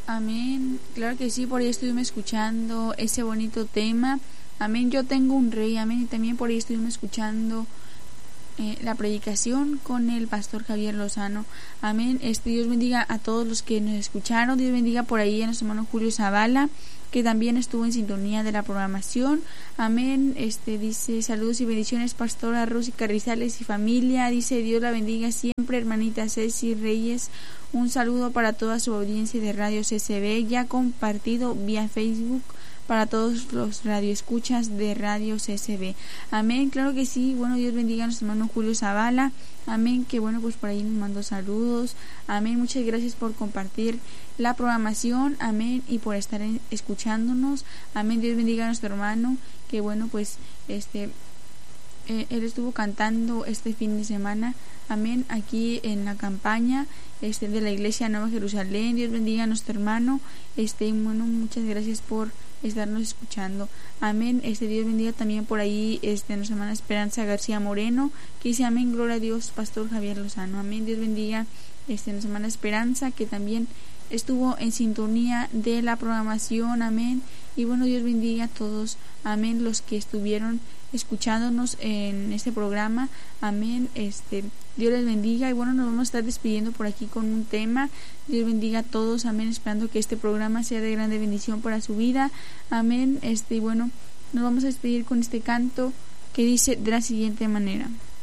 Amén. Claro que sí, por ahí estuvimos escuchando ese bonito tema. Amén. Yo tengo un rey. Amén. Y también por ahí estuvimos escuchando la predicación con el pastor Javier Lozano. Amén. Dios bendiga a todos los que nos escucharon. Dios bendiga por ahí a nuestro hermano Julio Zavala, que también estuvo en sintonía de la programación. Amén. Dice: saludos y bendiciones, pastora Rosy Carrizales y familia. Dice: Dios la bendiga siempre, hermanita Ceci Reyes. Un saludo para toda su audiencia de Radio CCB, ya compartido vía Facebook para todos los radioescuchas de Radio CCB. Amén, claro que sí. Bueno, Dios bendiga a nuestro hermano Julio Zavala. Amén, que bueno, pues por ahí nos mandó saludos. Amén, muchas gracias por compartir la programación. Amén, y por estar escuchándonos. Amén, Dios bendiga a nuestro hermano, que bueno, pues él estuvo cantando este fin de semana. Amén, aquí en la campaña de la Iglesia Nueva Jerusalén. Dios bendiga a nuestro hermano. Bueno, muchas gracias por estarnos escuchando. Amén. Dios bendiga también por ahí nuestra hermana Esperanza García Moreno, que dice: amén, gloria a Dios, pastor Javier Lozano. Amén. Dios bendiga nuestra hermana Esperanza, que también estuvo en sintonía de la programación. Amén. Y bueno, Dios bendiga a todos. Amén, los que estuvieron escuchándonos en este programa. Amén. Dios les bendiga. Y bueno, nos vamos a estar despidiendo por aquí con un tema. Dios bendiga a todos. Amén. Esperando que este programa sea de grande bendición para su vida. Amén. Y bueno, nos vamos a despedir con este canto que dice de la siguiente manera: